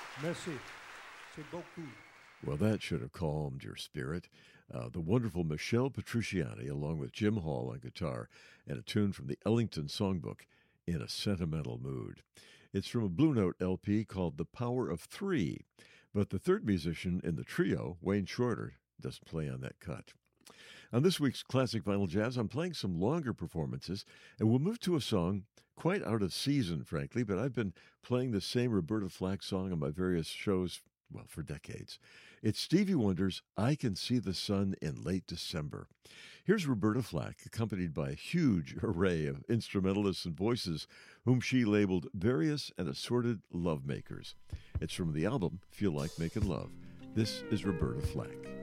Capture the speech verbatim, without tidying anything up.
Merci. C'est beaucoup. Well, that should have calmed your spirit. Uh, the wonderful Michelle Petrucciani, along with Jim Hall on guitar, and a tune from the Ellington Songbook, In a Sentimental Mood. It's from a Blue Note L P called The Power of Three, but the third musician in the trio, Wayne Shorter, doesn't play on that cut. On this week's Classic Vinyl Jazz, I'm playing some longer performances, and we'll move to a song quite out of season, frankly, but I've been playing the same Roberta Flack song on my various shows, well, for decades. It's Stevie Wonder's I Can See the Sun in Late December. Here's Roberta Flack, accompanied by a huge array of instrumentalists and voices, whom she labeled various and assorted love makers. It's from the album Feel Like Making Love. This is Roberta Flack.